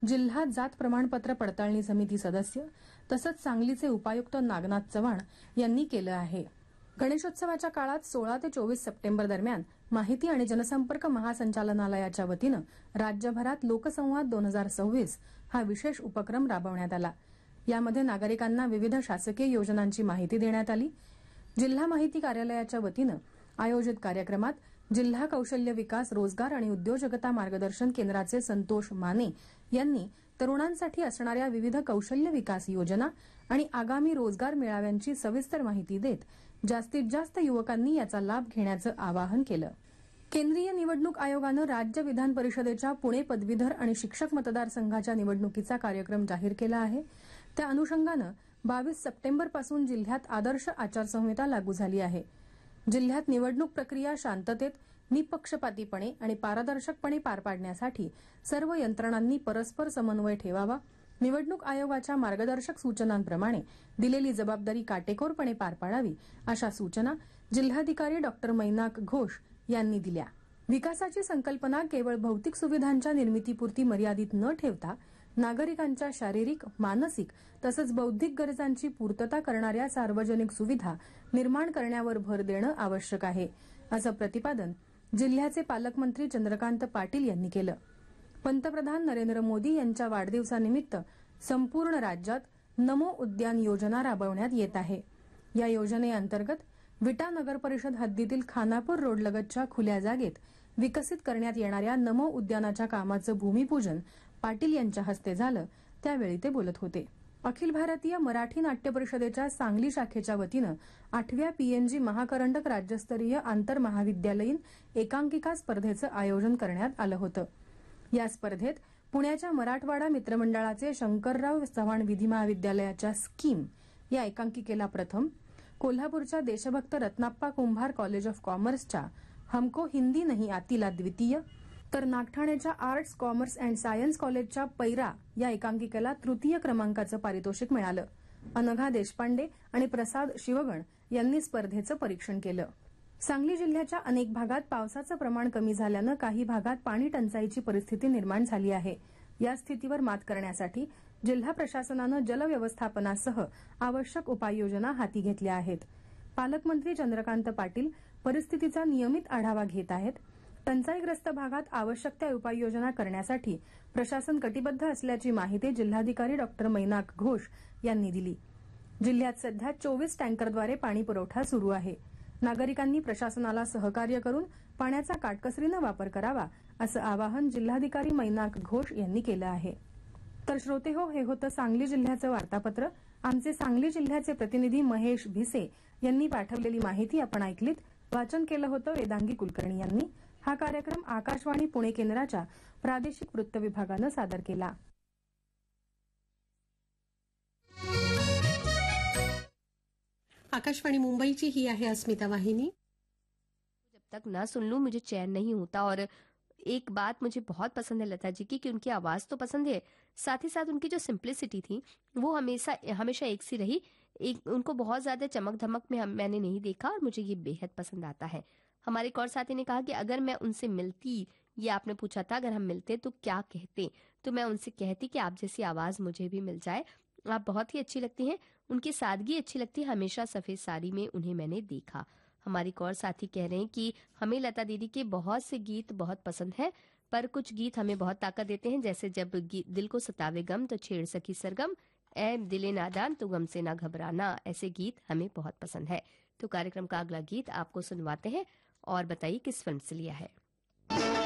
जिल्हा जात प्रमाणपत्र पडताळणी समिती सदस्य तसंच सांगलीचे उपायुक्त नागनाथ चव्हाण यांनी केलं आहे. गणेशोत्सवाच्या काळात 16 ते 24 सप्टेंबर दरम्यान माहिती आणि जनसंपर्क महासंचालनालयाच्या वतीनं राज्यभरात लोकसंवाद 2026 हा विशेष उपक्रम राबवण्यात आला. यामध्ये नागरिकांना विविध शासकीय योजनांची माहिती देण्यात आली. जिल्हा माहिती कार्यालयाच्या वतीनं आयोजित कार्यक्रमात जिल्हा कौशल्य विकास, रोजगार आणि उद्योजकता मार्गदर्शन केंद्राचे संतोष माने यांनी तरुणांसाठी असणाऱ्या विविध कौशल्य विकास योजना आणि आगामी रोजगार मेळाव्यांची सविस्तर माहिती देत जास्तीत जास्त युवकांनी याचा लाभ घेण्याचं आवाहन केलं. केंद्रीय निवडणूक आयोगानं राज्य विधान परिषदेच्या पुणे पदवीधर आणि शिक्षक मतदारसंघाच्या निवडणुकीचा कार्यक्रम जाहीर केला आहे. त्या अनुषंगानं 22 सप्टेंबरपासून जिल्ह्यात आदर्श आचारसंहिता लागू झाली आहे. जिल्ह्यात निवडणूक प्रक्रिया शांततेत, निपक्षपातीपणे आणि पारदर्शकपणे पार पाडण्यासाठी सर्व यंत्रणांनी परस्पर समन्वय ठेवावा, निवडणूक आयोगाच्या मार्गदर्शक सूचनांप्रमाणे दिलेली जबाबदारी काटेकोरपणे पार पाडावी, अशा सूचना जिल्हाधिकारी डॉ. मैनाक घोष यांनी दिल्या. विकासाची संकल्पना केवळ भौतिक सुविधांच्या निर्मितीपुरती मर्यादित न ठेवता नागरिकांच्या शारीरिक, मानसिक तसंच बौद्धिक गरजांची पूर्तता करणाऱ्या सार्वजनिक सुविधा निर्माण करण्यावर भर देणं आवश्यक आहे, असं प्रतिपादन जिल्ह्याचे पालकमंत्री चंद्रकांत पाटील यांनी केलं. पंतप्रधान नरेंद्र मोदी यांच्या वाढदिवसानिमित्त संपूर्ण राज्यात नमो उद्यान योजना राबवण्यात येत आहे. या योजनेअंतर्गत विटा नगर परिषद हद्दीतील खानापूर रोडलगतच्या खुल्या जागेत विकसित करण्यात येणाऱ्या नमो उद्यानाच्या कामाचं भूमिपूजन पाटील यांच्या हस्ते झालं. त्यावेळी ते बोलत होते. अखिल भारतीय मराठी नाट्य परिषदेच्या सांगली शाखेच्या वतीनं 8व्या पीएनजी महाकरंडक राज्यस्तरीय आंतरमहाविद्यालयीन एकांकिका स्पर्धेचं आयोजन करण्यात आलं होतं. या स्पर्धेत पुण्याच्या मराठवाडा मित्रमंडळाचे शंकरराव चव्हाण विधी महाविद्यालयाच्या स्कीम या एकांकिकेला प्रथम, कोल्हापूरच्या देशभक्त रत्नाप्पा कुंभार कॉलेज ऑफ कॉमर्सच्या हमको हिंदी नहीं आतीला द्वितीय, तर नागठाण्याच्या आर्ट्स, कॉमर्स अँड सायन्स कॉलेजच्या पैरा या एकांकिकेला तृतीय क्रमांकाचं पारितोषिक मिळालं. अनघा देशपांडे आणि प्रसाद शिवगण यांनी स्पर्धेचं परीक्षण केलं. सांगली जिल्ह्याच्या अनेक भागात पावसाचं प्रमाण कमी झाल्यानं काही भागात पाणी टंचाईची परिस्थिती निर्माण झाली आहे. या स्थितीवर मात करण्यासाठी जिल्हा प्रशासनानं जलव्यवस्थापनासह आवश्यक उपाययोजना हाती घेतल्या आहेत. पालकमंत्री चंद्रकांत पाटील परिस्थितीचा नियमित आढावा घेत आहेत. टंचाईग्रस्त भागात आवश्यक त्या उपाययोजना करण्यासाठी प्रशासन कटिबद्ध असल्याची माहिती जिल्हाधिकारी डॉ. मैनाक घोष यांनी दिली. जिल्ह्यात सध्या 24 टँकरद्वारे पाणी पुरवठा सुरू आहे. नागरिकांनी प्रशासनाला सहकार्य करून पाण्याचा काटकसरीनं वापर करावा, असं आवाहन जिल्हाधिकारी मैनाक घोष यांनी केलं आहे. तर श्रोतेहो, हे होतं सांगली जिल्ह्याचं वार्तापत्र. आमचे सांगली जिल्ह्याचे प्रतिनिधी महेश भिसे यांनी पाठवलेली माहिती आपण ऐकलीत. वाचन केलं होतं वेदांगी कुलकर्णी यांनी. हा कार्यक्रम आकाशवाणी पुणे केंद्राच्या प्रादेशिक वृत्त विभागानं सादर केला. आकाशवाणी मुंबईची ही आहे अस्मिता वाहिनी. जब तक ना सुन लूं मुझे चैन नहीं होता. और एक बात मुझे बहुत पसंद है लता जी की कि उनकी आवाज तो पसंद है, साथ ही साथ उनकी जो सिंप्लिसिटी थी वो हमेशा एक सी रही. उनको बहुत ज्यादा चमक धमक में मैंने नहीं देखा और मुझे ये बेहद पसंद आता है. हमारे एक और साथी ने कहा कि अगर मैं उनसे मिलती, ये आपने पूछा था अगर हम मिलते तो क्या कहते, तो मैं उनसे कहती कि आप जैसी आवाज मुझे भी मिल जाए. आप बहुत ही अच्छी लगती हैं. उनकी सादगी अच्छी लगती है. हमेशा सफेद साड़ी में उन्हें मैंने देखा. हमारे एक और साथी कह रहे हैं कि हमें लता दीदी के बहुत से गीत बहुत पसंद है, पर कुछ गीत हमें बहुत ताकत देते हैं, जैसे जब दिल को सतावे गम तो छेड़ सकी सरगम, ए दिले नादान तो गम से ना घबराना. ऐसे गीत हमें बहुत पसंद है. तो कार्यक्रम का अगला गीत आपको सुनवाते हैं और बताइए किस फिल्म से लिया है.